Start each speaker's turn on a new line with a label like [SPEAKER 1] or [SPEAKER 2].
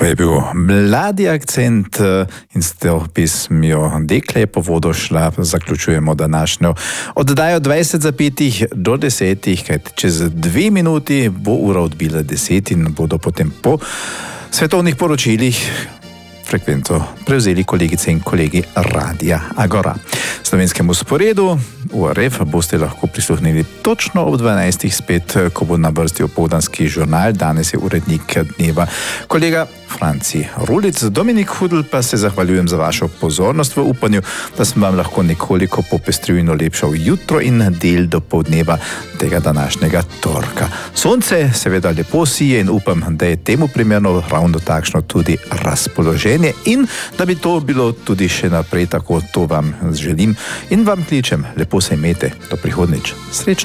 [SPEAKER 1] To je bil mladi akcent in s to pismijo Dekle je po vodo šla. Zaključujemo današnjo oddajo 20:05 do 10, kajti čez 2 minuti bo ura odbila 10 in bodo potem po svetovnih poročilih frekvenco prevzeli kolegice in kolegi Radia Agora. Slovenskemu sporedu URF boste lahko prisluhnili točno ob 12. spet, ko bo na vrsti opoldanski žurnal. Danes je urednik dneva kolega Franci Rulic. Dominik Hudl pa se zahvaljujem za vašo pozornost v upanju, da sem vam lahko nekoliko popestril in olepšal jutro in del dopoldneva tega današnjega torka. Sonce seveda lepo sije in upam, da je temu primerno ravno takšno tudi razpoloženje in da bi to bilo tudi še naprej tako. To vam želim in vam kličem. Lepo se imejte. Do prihodnjič. Srečno.